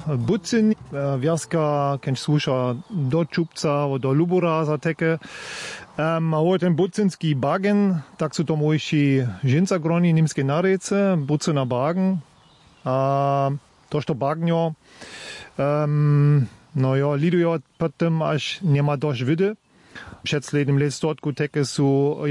Bucin, wjaska, kenč sluša do Čupca, do Lubora za teke. A ten bucinski bagen, tak su to mojši žinca groni nimske narece, bucina bagen. A to, što bagnjo, no jo, lidujo potem, až nema dož vide. Před sledným listotku teke su